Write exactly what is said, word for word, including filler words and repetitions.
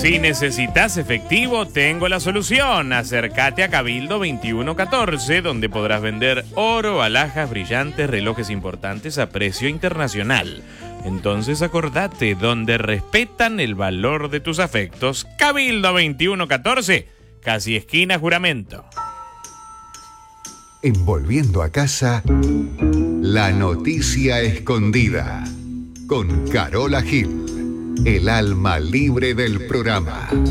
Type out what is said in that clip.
Si necesitas efectivo, tengo la solución. Acércate a Cabildo veintiuno catorce, donde podrás vender oro, alhajas brillantes, relojes importantes a precio internacional. Entonces acordate, donde respetan el valor de tus afectos. Cabildo veintiuno catorce, casi esquina Juramento. En Volviendo a Casa, la noticia escondida. Con Carola Gil, el alma libre del programa.